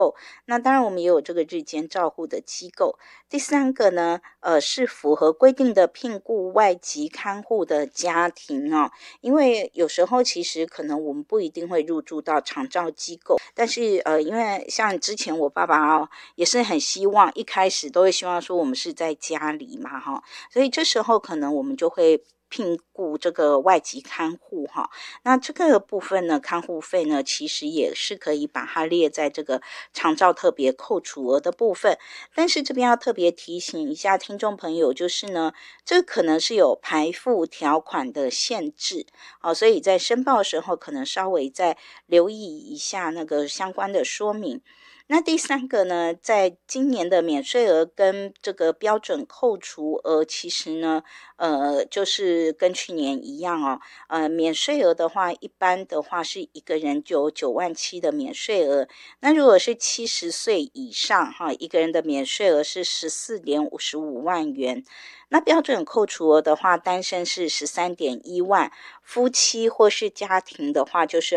那当然我们也有这个日间照护的机构。第三个呢，是符合规定的聘雇外籍看护的家庭哦。因为有时候其实可能我们不一定会入住到长照机构，但是因为像之前我爸爸也是很希望，一开始都会希望说我们是在家里嘛所以这时候可能我们就会聘雇这个外籍看护那这个部分呢，看护费呢其实也是可以把它列在这个长照特别扣除额的部分。但是这边要特别提醒一下听众朋友，就是呢这可能是有排付条款的限制所以在申报的时候可能稍微再留意一下那个相关的说明。那第三个呢，在今年的免税额跟这个标准扣除额其实呢就是跟去年一样免税额的话一般的话是一个人就有9万7的免税额，那如果是70岁以上一个人的免税额是 14.55 万元，那标准扣除额的话单身是 13.1 万，夫妻或是家庭的话就是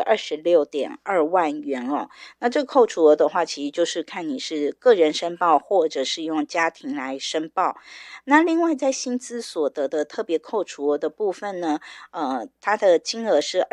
26.2 万元那这个扣除额的话其实就是看你是个人申报或者是用家庭来申报。那另外在薪资所得的特别扣除额的部分呢它的金额是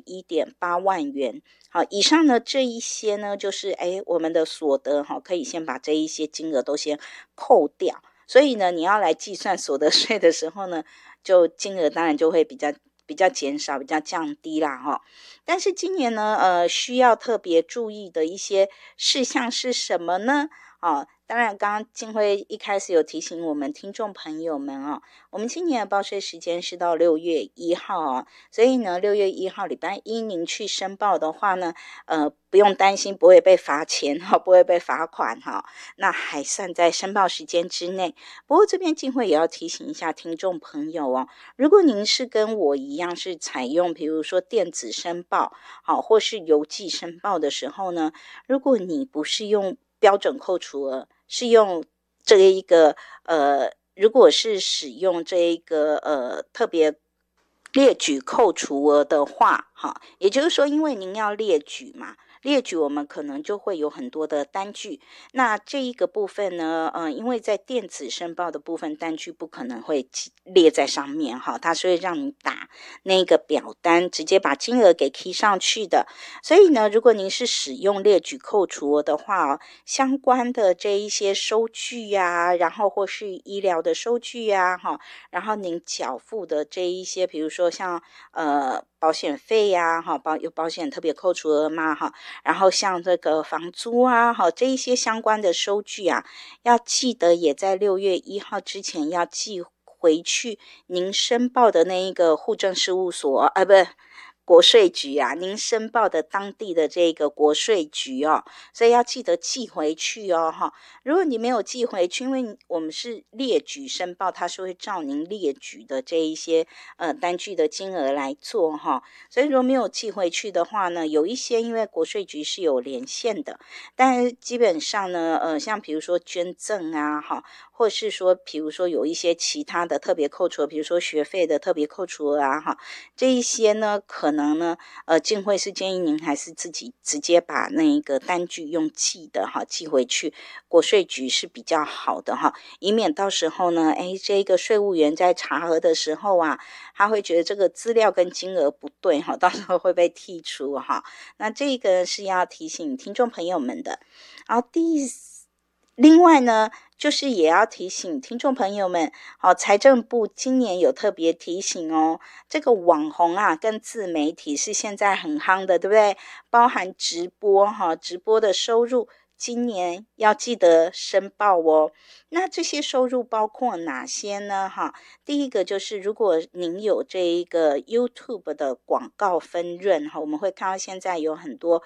21.8 万元。好，以上呢这一些呢就是我们的所得可以先把这一些金额都先扣掉，所以呢你要来计算所得税的时候呢，就金额当然就会比较减少，比较降低啦但是今年呢需要特别注意的一些事项是什么呢当然刚刚静慧一开始有提醒我们听众朋友们我们今年的报税时间是到6月1号所以呢6月1号礼拜一您去申报的话呢不用担心不会被罚钱不会被罚款那还算在申报时间之内。不过这边静慧也要提醒一下听众朋友如果您是跟我一样是采用比如说电子申报或是邮寄申报的时候呢，如果你不是用标准扣除额，是用这一个如果是使用这一个特别列举扣除额的话也就是说因为您要列举嘛，列举我们可能就会有很多的单据，那这一个部分呢因为在电子申报的部分单据不可能会列在上面它是会让你打那个表单直接把金额给 key 上去的。所以呢如果您是使用列举扣除额的话相关的这一些收据然后或是医疗的收据然后您缴付的这一些比如说像保险费有保险特别扣除额嘛然后像这个房租这一些相关的收据要记得也在6月1号之前要寄回去您申报的那一个户政事务所不国税局您申报的当地的这个国税局所以要记得寄回去如果你没有寄回去，因为我们是列举申报，它是会照您列举的这一些单据的金额来做所以如果没有寄回去的话呢，有一些因为国税局是有连线的，但是基本上呢像比如说捐赠或是说比如说有一些其他的特别扣除额，比如说学费的特别扣除额这一些呢可能呢静慧是建议您还是自己直接把那个单据用寄的寄回去国税局是比较好的以免到时候呢这个税务员在查核的时候他会觉得这个资料跟金额不对到时候会被剔除那这个是要提醒听众朋友们的。然后另外呢就是也要提醒听众朋友们财政部今年有特别提醒这个网红跟自媒体是现在很夯的对不对，包含直播直播的收入今年要记得申报那这些收入包括哪些呢第一个就是如果您有这一个 YouTube 的广告分润我们会看到现在有很多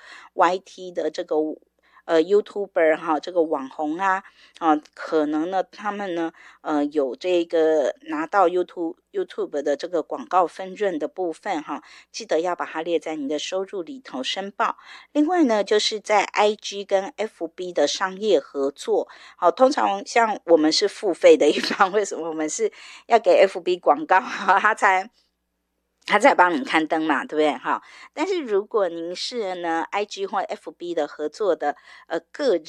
YT 的这个YouTuber 这个网红可能呢他们呢有这个拿到 YouTube 的这个广告分润的部分记得要把它列在你的收入里头申报。另外呢就是在 IG 跟 FB 的商业合作通常像我们是付费的一方，为什么我们是要给 FB 广告它才他再帮你刊登嘛，对不对？哈，但是如果您是呢 IG 或 FB 的合作的个